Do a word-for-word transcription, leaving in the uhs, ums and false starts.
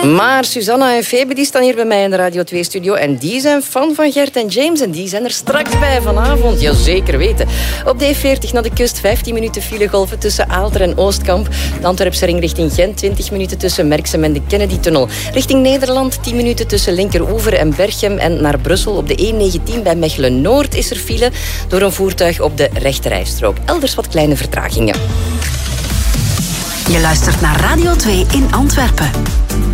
Maar Susanna en Febe die staan hier bij mij in de Radio twee-studio en die zijn fan van Gert en James en die zijn er straks bij vanavond. Ja, zeker weten. Op de E veertig naar de kust, vijftien minuten filegolven tussen Aalter en Oostkamp. De Antwerpse ring richting Gent, twintig minuten tussen Merksem en de Kennedy-tunnel. Richting Nederland, tien minuten tussen Linkeroever en Berchem. En naar Brussel op de E negentien bij Mechelen-Noord is er file door een voertuig op de rechterrijstrook. Elders wat kleine vertragingen. Je luistert naar Radio twee in Antwerpen.